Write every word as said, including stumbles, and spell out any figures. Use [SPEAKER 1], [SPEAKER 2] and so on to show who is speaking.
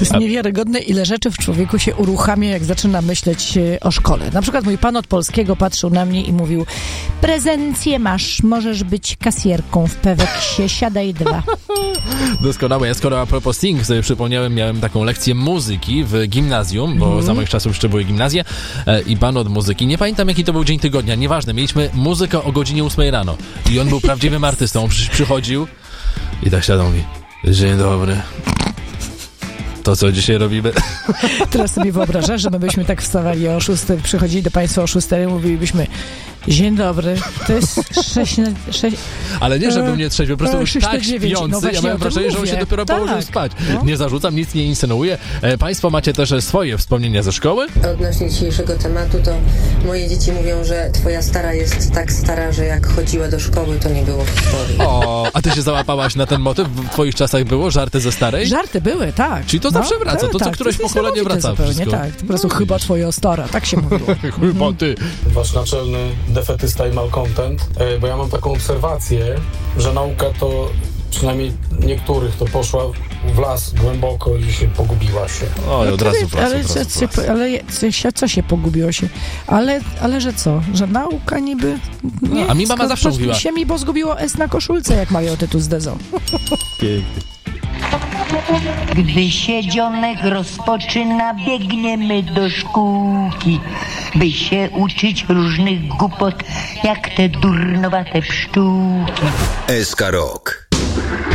[SPEAKER 1] jest niewiarygodne, ile rzeczy w człowieku się uruchamia, jak zaczyna myśleć o szkole. Na przykład mój pan od polskiego patrzył na mnie i mówił: prezencję masz, możesz być kasjerką w Peweksie, siadaj dwa.
[SPEAKER 2] Doskonałe. Ja skoro a propos sing sobie przypomniałem, miałem taką lekcję muzyki w gimnazjum, bo mm. za moich czasów jeszcze były gimnazje e, i pan od muzyki. Nie pamiętam, jaki to był dzień tygodnia, nieważne. Mieliśmy muzykę o godzinie ósmej rano i on był prawdziwym artystą. Przy, przychodził i tak siadał mi: dzień dobry. To co dzisiaj robimy?
[SPEAKER 1] Teraz sobie wyobrażasz, że my byśmy tak wstawali o szóstej, przychodzili do państwa o szóstej i mówilibyśmy: dzień dobry, to jest sześć na... sześć...
[SPEAKER 2] Ale nie, żeby mnie trzeźwił, po prostu już tak śpiący,
[SPEAKER 1] no
[SPEAKER 2] ja miałem wrażenie, że on się dopiero
[SPEAKER 1] tak.
[SPEAKER 2] położył spać.
[SPEAKER 1] No.
[SPEAKER 2] Nie zarzucam, nic nie insynuuję. E, państwo macie też swoje wspomnienia ze szkoły?
[SPEAKER 3] Odnośnie dzisiejszego tematu, to moje dzieci mówią, że twoja stara jest tak stara, że jak chodziła do szkoły, to nie było historii.
[SPEAKER 2] O, a ty się załapałaś na ten motyw? W twoich czasach było żarty ze starej?
[SPEAKER 1] Żarty były, tak.
[SPEAKER 2] Czyli to
[SPEAKER 1] no,
[SPEAKER 2] zawsze wraca, to co
[SPEAKER 1] tak,
[SPEAKER 2] któreś
[SPEAKER 1] to
[SPEAKER 2] pokolenie wraca
[SPEAKER 1] zupełnie,
[SPEAKER 2] wszystko.
[SPEAKER 1] tak. Po prostu no, chyba twoja stara, tak się mówiło.
[SPEAKER 2] Chyba ty.
[SPEAKER 4] Wasz naczelny defetysta i malcontent, bo ja mam taką obserwację, że nauka to, przynajmniej niektórych, to poszła w las głęboko i się pogubiła się.
[SPEAKER 2] O,
[SPEAKER 1] no
[SPEAKER 2] od razu
[SPEAKER 1] ale, ale,
[SPEAKER 2] pracy,
[SPEAKER 1] co,
[SPEAKER 2] pracy.
[SPEAKER 1] ale co, co się pogubiło się? Ale, ale że co? Że nauka niby... Nie,
[SPEAKER 2] no, a mi mama zawsze mówiła.
[SPEAKER 1] się mi, bo zgubiło S na koszulce, jak Mario tytuł z Dezą.
[SPEAKER 2] Pięknie.
[SPEAKER 5] Gdy się dzionek rozpoczyna, biegniemy do szkółki, by się uczyć różnych głupot, jak te durnowate pszczółki.
[SPEAKER 6] S K Rock.